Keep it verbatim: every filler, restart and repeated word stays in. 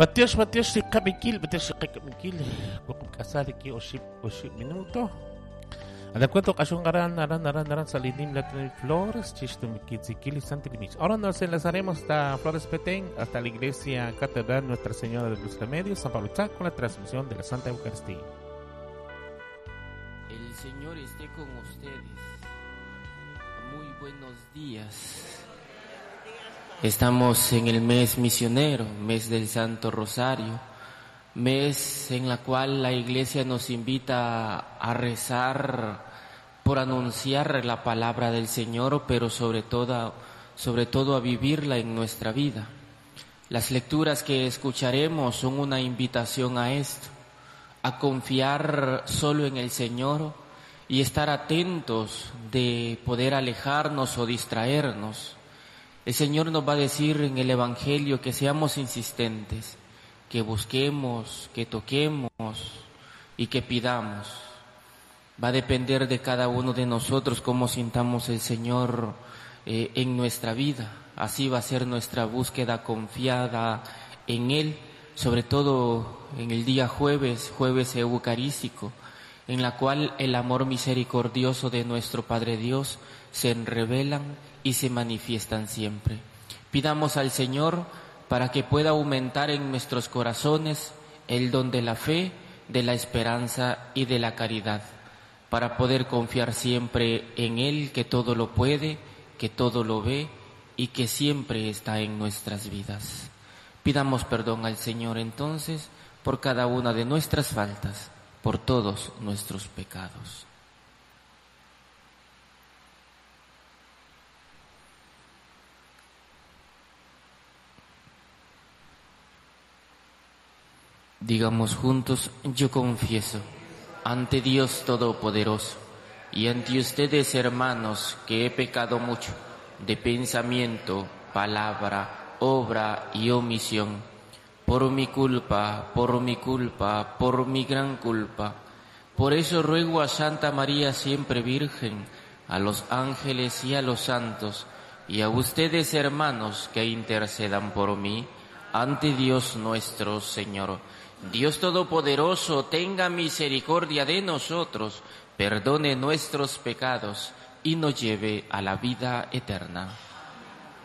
Batios, batios, si kamikil, batios, si kamikil. Kung kasali ki osip, osip minuto. Ada cuento ocasión aran, aran, aran, aran, salidim la flores, chistumikil, zikil, santilimich. Ahora nos enlazaremos hasta Flores Petén, hasta la iglesia Catedral Nuestra Señora de los Remedios, San Pablo Chac, con la transmisión de la Santa Eucaristía. El Señor esté con ustedes. Muy buenos días. Estamos en el mes misionero, mes del Santo Rosario, mes en la cual la Iglesia nos invita a rezar por anunciar la palabra del Señor, pero sobre todo, sobre todo a vivirla en nuestra vida. Las lecturas que escucharemos son una invitación a esto, a confiar solo en el Señor y estar atentos de poder alejarnos o distraernos. El Señor nos va a decir en el Evangelio que seamos insistentes, que busquemos, que toquemos y que pidamos. Va a depender de cada uno de nosotros cómo sintamos el Señor eh, en nuestra vida. Así va a ser nuestra búsqueda confiada en Él, sobre todo en el día jueves, jueves eucarístico, en la cual el amor misericordioso de nuestro Padre Dios se revelan y se manifiestan siempre. Pidamos al Señor para que pueda aumentar en nuestros corazones el don de la fe, de la esperanza y de la caridad, para poder confiar siempre en Él, que todo lo puede, que todo lo ve y que siempre está en nuestras vidas. Pidamos perdón al Señor entonces por cada una de nuestras faltas, por todos nuestros pecados. Digamos juntos, yo confieso ante Dios Todopoderoso y ante ustedes, hermanos, que he pecado mucho de pensamiento, palabra, obra y omisión, por mi culpa, por mi culpa, por mi gran culpa. Por eso ruego a Santa María siempre Virgen, a los ángeles y a los santos, y a ustedes, hermanos, que intercedan por mí ante Dios nuestro Señor. Dios Todopoderoso, tenga misericordia de nosotros, perdone nuestros pecados y nos lleve a la vida eterna.